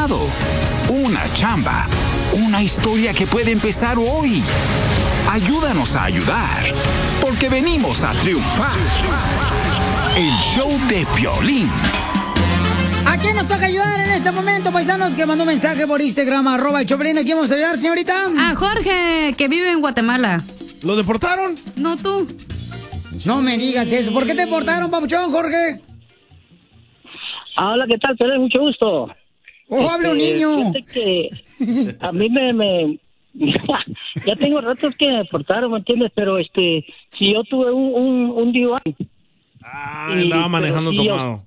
diplomado, una chamba, una historia que puede empezar hoy. Ayúdanos a ayudar, porque venimos a triunfar. El show de Piolín. ¿A quién nos toca ayudar en este momento, paisanos? Que mandó un mensaje por Instagram, @el Choplin. ¿A quién vamos a ayudar, señorita? A Jorge, que vive en Guatemala. ¿Lo deportaron? No, tú. No me digas eso. ¿Por qué te deportaron, papuchón, Jorge? Hola, ¿qué tal? Te doy mucho gusto. Habla un niño. Que a mí me ya tengo ratos que me deportaron, ¿me entiendes? Pero si yo tuve un DUI. Andaba manejando tomado.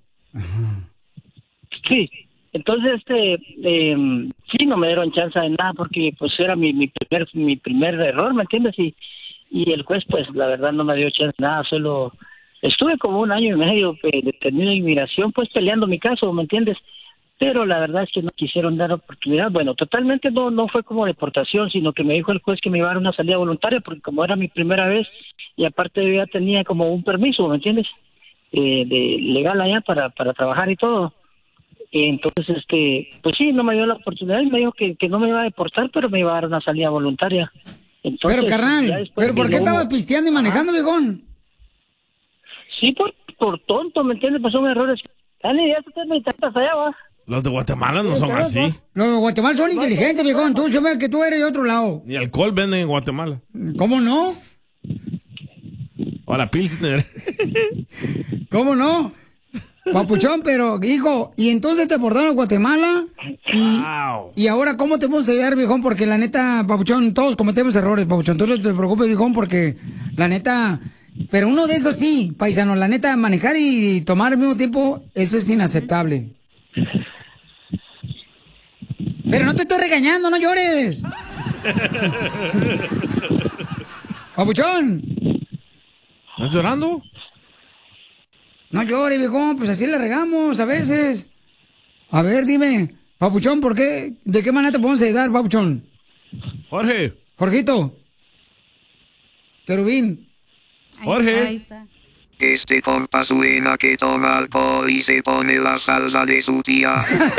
Sí, entonces sí, no me dieron chance de nada porque pues era mi primer error, ¿me entiendes? Y el juez pues la verdad no me dio chance de nada, solo estuve como 1 año y medio detenido en inmigración pues peleando mi caso, ¿me entiendes? Pero la verdad es que no quisieron dar oportunidad. Bueno, totalmente no fue como deportación, sino que me dijo el juez que me iba a dar una salida voluntaria porque como era mi primera vez y aparte yo ya tenía como un permiso, ¿me entiendes? De legal allá para trabajar y todo. Entonces, pues sí, no me dio la oportunidad y me dijo que no me iba a deportar, pero me iba a dar una salida voluntaria. Entonces, pero, carnal, ¿pero por qué estabas pisteando y manejando, viejón? Sí, por tonto, ¿me entiendes? Pues son errores. Dale, ya te me tratas allá, va. Los de Guatemala no son así. Los de Guatemala son inteligentes, viejón. Tú sabes que tú eres de otro lado. Ni alcohol venden en Guatemala. ¿Cómo no? O la Pilsner. ¿Cómo no? Papuchón, pero, hijo, y entonces te deportaron a Guatemala y ahora, ¿cómo te podemos ayudar, viejón? Porque la neta, Papuchón, todos cometemos errores, Papuchón. Tú no te preocupes, viejón, porque la neta, pero uno de esos sí, paisano, la neta, manejar y tomar al mismo tiempo, eso es inaceptable. Pero no te estoy regañando, no llores. Papuchón. ¿Estás llorando? No llores, viejón, pues así le regamos a veces. A ver, dime, Papuchón, ¿por qué? ¿De qué manera te podemos ayudar, Papuchón? Jorge. Jorgito. Querubín. Jorge. Ahí está. Este compa suena que toma alcohol y se pone la salsa de su tía.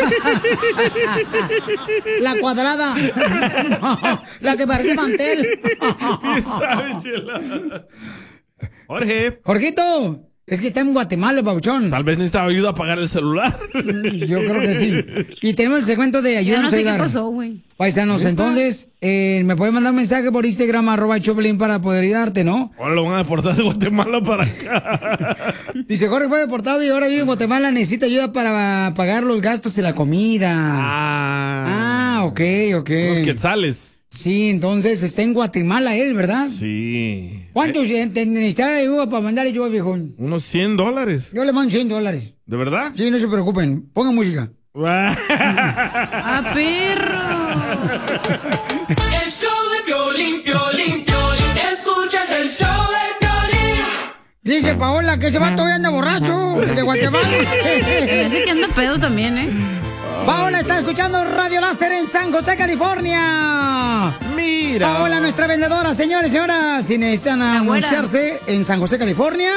La cuadrada. La que parece mantel. ¿Qué sabe, chela? Jorge. Jorgito. Es que está en Guatemala, Papuchón. Tal vez necesitaba ayuda a pagar el celular. Yo creo que sí. Y tenemos el segmento de ayúdanos a ayudar. ¿Qué pasó, güey? Paisanos, entonces, me pueden mandar un mensaje por Instagram, @Choplin para poder ayudarte, ¿no? Ahora lo van a deportar de Guatemala para acá. Dice, Jorge fue deportado y ahora vive en Guatemala, necesita ayuda para pagar los gastos de la comida. Ok. Los quetzales. Sí, entonces está en Guatemala él, ¿verdad? Sí. ¿Cuánto necesita ayuda para mandarle yo, viejón? Unos $100. Yo le mando $100. ¿De verdad? Sí, no se preocupen. Pongan música. ¡Ah, perro! El show de Piolín, Piolín, Piolín. Escuchas el show de Piolín. Dice Paola que ese vato hoy anda borracho de Guatemala. Parece que anda pedo también, ¿eh? Paola está escuchando Radio Láser en San José, California. Mira. Paola, nuestra vendedora, señores y señoras. Si necesitan anunciarse en San José, California,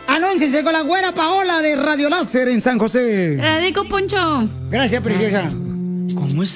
anúnciense con la güera Paola de Radio Láser en San José. Te la dedico, Poncho. Gracias, preciosa.